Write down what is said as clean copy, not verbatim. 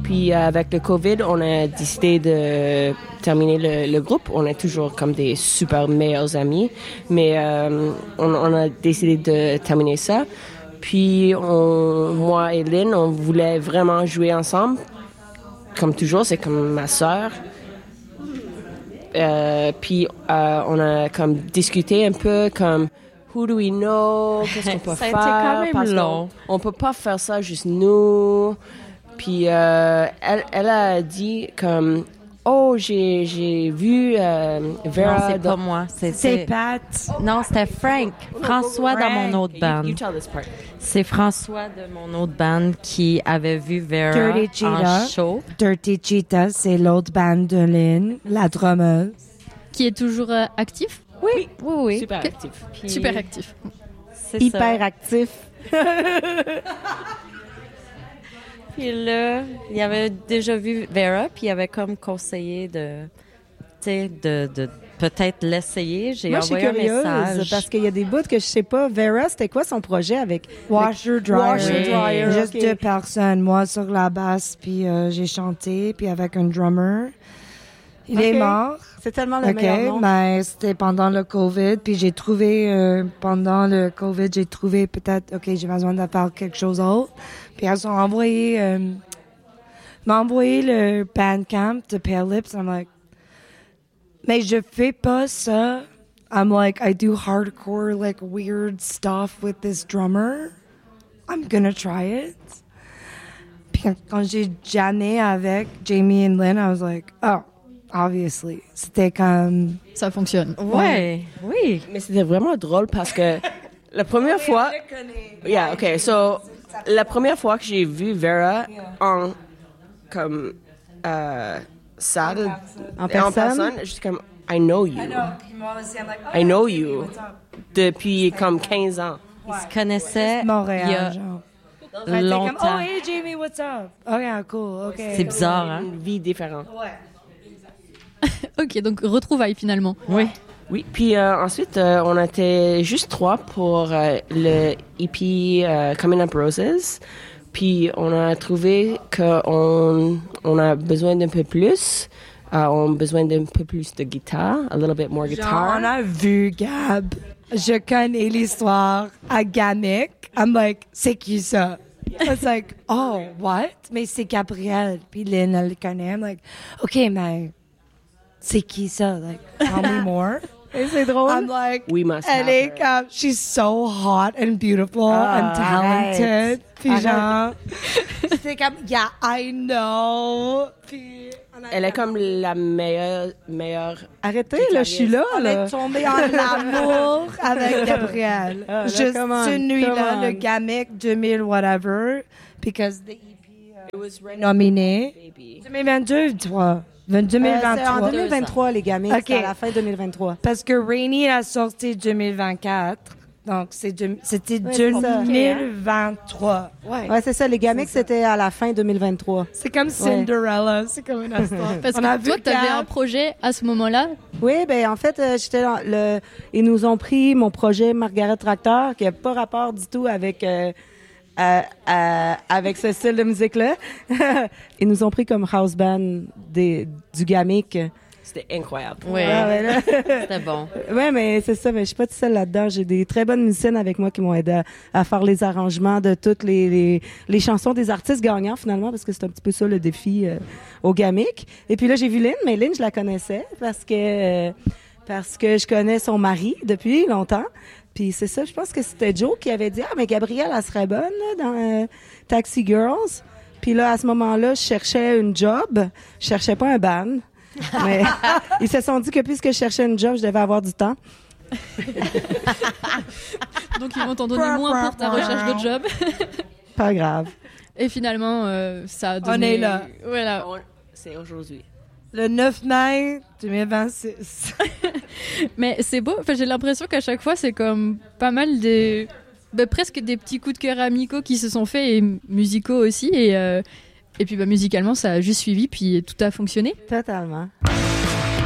Puis avec le COVID, on a décidé de terminer le groupe. On est toujours comme des super meilleurs amis, mais on a décidé de terminer ça. Puis moi et Lynn, on voulait vraiment jouer ensemble. Comme toujours, c'est comme ma sœur. Puis on a comme discuté un peu comme who do we know, qu'est-ce qu'on peut faire. Ça a été quand même long. On peut pas faire ça juste nous. Puis elle a dit comme j'ai vu Vera. Non, c'est pas moi. C'est Pat. Non, c'était Frank. François dans mon autre band. You tell this part. C'est François de mon autre band qui avait vu Vera Dirty en Cheetah. show. Dirty Cheetah, c'est l'autre band de Lynn, la drummeuse. Qui est toujours actif? Oui. Super Ok. actif. Puis, Super actif. c'est Hyper ça. actif. Puis là, il avait déjà vu Vera, puis il avait comme conseillé de peut-être l'essayer. J'ai Moi, je suis envoyé un curieuse message. parce qu'il y a des bouts que je sais pas. Vera, c'était quoi son projet avec Washer Dryer. Washer Dryer, Juste ok. 2 personnes. Moi sur la basse, puis j'ai chanté, puis avec un drummer. Il est Ok. mort. C'est tellement le OK, meilleur nom. mais c'était pendant le COVID, puis j'ai trouvé, pendant le COVID, j'ai trouvé peut-être, OK, j'ai besoin de faire quelque chose d'autre. Puis elles ont m'a envoyé le Bandcamp de Pale Lips. I'm like, mais je fais pas ça. I'm like, I do hardcore, like, weird stuff with this drummer. I'm gonna try it. Puis quand j'ai jammé avec Jamie and Lynn, I was like, oh, obviously. C'était comme... Ça fonctionne. Ouais, oui. Mais c'était vraiment drôle parce que la première fois... Yeah, OK. So, la première fois que j'ai vu Vera en salle, En personne? j'étais comme, I know you. I know you. Depuis comme 15 ans. Ils se connaissaient Montréal, il y a genre. Fait que longtemps. comme, oh, hey, Jamie, what's up? Oh, yeah, cool, OK. C'est bizarre, hein? Une vie différente. Ok, donc retrouvailles finalement. Oui. Oui, puis ensuite, on était juste 3 pour le EP Coming Up Roses. Puis on a trouvé qu'on a besoin d'un peu plus. On a besoin d'un peu plus de guitare, a little bit more guitar. Genre, on a vu Gab. Je connais l'histoire à Gamic. I'm like, c'est qui ça? It's like, oh, what? Mais c'est Gabrielle. Puis Lynn, elle le connaît. I'm like, OK, mais c'est qui ça? Like, tell me more. Et c'est drôle. I'm like, We must elle have est her. comme, she's so hot and beautiful and talented. Puis genre, c'est comme, yeah, I know. Puis Elle est comme la meilleure. Arrêtez, là, je suis là. on là. est tombé en amour avec Gabrielle. Ah, là, Juste come on, cette nuit-là, come on. le Gamic 2000 whatever, because the EP It was right nominé. baby. 2022, toi. 2023. C'est en 2023, les gamins. Ok. C'était à la fin 2023. Parce que Rainy a sorti 2024. Donc, c'était Ouais, c'est ça. 2023. Ouais, c'est ça. Les gamins, c'était à la fin 2023. C'est comme Cinderella. C'est comme une histoire. Parce On a que toi, vu t'avais Gab. un projet à ce moment-là. Oui, ben en fait, j'étais dans ils nous ont pris mon projet Margaret Tracteur, qui n'a pas rapport du tout avec avec ce style de musique-là. Ils nous ont pris comme house band du Gamic. C'était incroyable. Oui, Ah, ouais, là. c'était bon. Ouais, mais c'est ça, mais je suis pas toute seule là-dedans. J'ai des très bonnes musiciennes avec moi qui m'ont aidé à faire les arrangements de toutes les chansons des artistes gagnants, finalement, parce que c'est un petit peu ça le défi au Gamic. Et puis là, j'ai vu Lynn, mais Lynn, je la connaissais parce que je connais son mari depuis longtemps. Puis c'est ça, je pense que c'était Joe qui avait dit « Ah, mais Gabrielle, elle serait bonne là, dans Taxi Girls. » Puis là, à ce moment-là, je cherchais une job. Je cherchais pas un ban. Mais ils se sont dit que puisque je cherchais une job, je devais avoir du temps. Donc ils vont t'en donner moins pour ta recherche de job. Pas grave. Et finalement, ça a donné... On est là. Voilà. C'est aujourd'hui. Le 9 mai 2026. Mais c'est beau. Enfin, j'ai l'impression qu'à chaque fois, c'est comme pas mal presque des petits coups de cœur amicaux qui se sont faits et musicaux aussi. Et puis musicalement, ça a juste suivi, puis tout a fonctionné. Totalement.